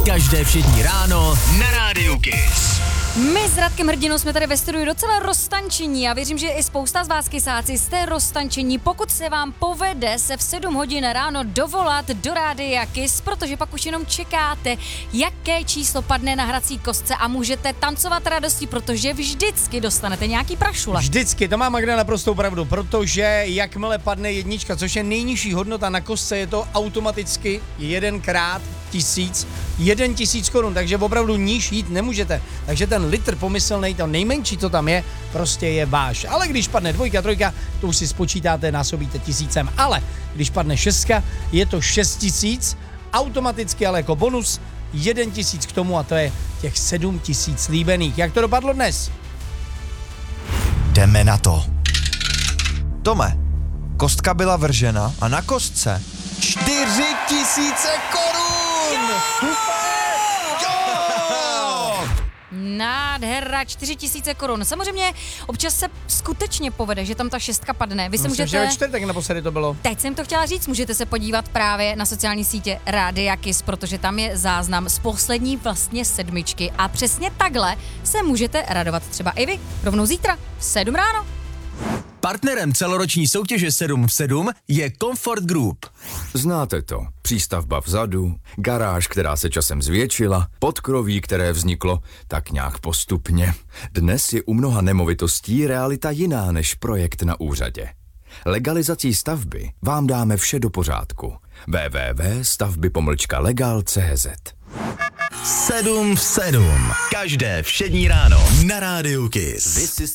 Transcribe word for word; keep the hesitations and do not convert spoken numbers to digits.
Každé všední ráno na Rádiu Kiss. My s Radkem Hrdinou jsme tady ve studiu docela roztančení. Já věřím, že i spousta z vás kysáci jste roztančení, pokud se vám povede se v sedm hodin ráno dovolat do Rádia Kiss, protože pak už jenom čekáte, jaké číslo padne na hrací kostce a můžete tancovat radostí, protože vždycky dostanete nějaký prašule. Vždycky, to má Magda naprostou pravdu, protože jakmile padne jednička, což je nejnižší hodnota na kostce, je to automaticky jedenkrát tisíc, jeden tisíc korun, takže opravdu níž jít nemůžete. Takže ten litr pomyslnej, to nejmenší, co tam je, prostě je váš. Ale když padne dvojka, trojka, to už si spočítáte, násobíte tisícem. Ale když padne šestka, je to šest tisíc, automaticky, ale jako bonus, jeden tisíc k tomu a to je těch sedm tisíc líbených. Jak to dopadlo dnes? Jdeme na to. Tome, kostka byla vržena a na kostce čtyři tisíce korun! Nádhera, čtyři tisíce korun. Samozřejmě občas se skutečně povede, že tam ta šestka padne. Vy se Myslím, můžete... že ve čtvrtek naposledy to bylo. Teď jsem to chtěla říct, můžete se podívat právě na sociální sítě Rádia Kiss, protože tam je záznam z poslední vlastně sedmičky a přesně takhle se můžete radovat třeba i vy. Rovnou zítra v sedm ráno. Partnerem celoroční soutěže sedm v sedm je Comfort Group. Znáte to. Přístavba vzadu, garáž, která se časem zvětšila, podkroví, které vzniklo tak nějak postupně. Dnes je u mnoha nemovitostí realita jiná než projekt na úřadě. Legalizací stavby vám dáme vše do pořádku. w w w tečka stavby pomlčka legal tečka c z sedm v sedm. Každé všední ráno na Rádiu Kiss. This is